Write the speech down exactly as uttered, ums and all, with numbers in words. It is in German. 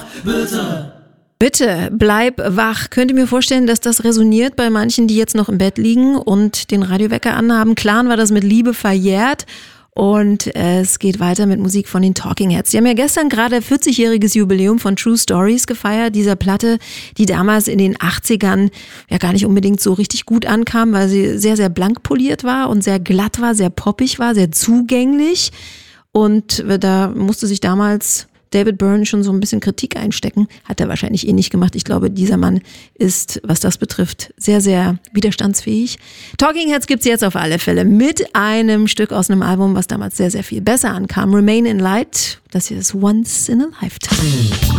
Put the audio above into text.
bitte. Bitte, bleib wach. Könnt ihr mir vorstellen, dass das resoniert bei manchen, die jetzt noch im Bett liegen und den Radiowecker anhaben? Klar war das mit Liebe verjährt. Und es geht weiter mit Musik von den Talking Heads. Die haben ja gestern gerade vierzigjähriges Jubiläum von True Stories gefeiert, dieser Platte, die damals in den achtzigern ja gar nicht unbedingt so richtig gut ankam, weil sie sehr, sehr blank poliert war und sehr glatt war, sehr poppig war, sehr zugänglich. Und da musste sich damals David Byrne schon so ein bisschen Kritik einstecken. Hat er wahrscheinlich eh nicht gemacht. Ich glaube, dieser Mann ist, was das betrifft, sehr, sehr widerstandsfähig. Talking Heads gibt's jetzt auf alle Fälle mit einem Stück aus einem Album, was damals sehr, sehr viel besser ankam. Remain in Light. Das hier ist Once in a Lifetime.